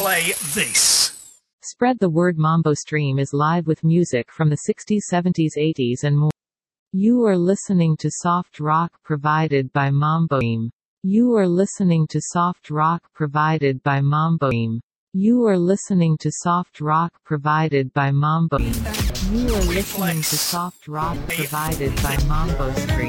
play this. Spread the word. Mambo Stream is live with music from the 60s, 70s, 80s and more. You are listening to soft rock provided by Mambo Stream. You are listening to soft rock provided by Mambo Stream. You are listening to soft rock provided by Mambo Stream. You are listening to soft rock provided by Mambo Stream.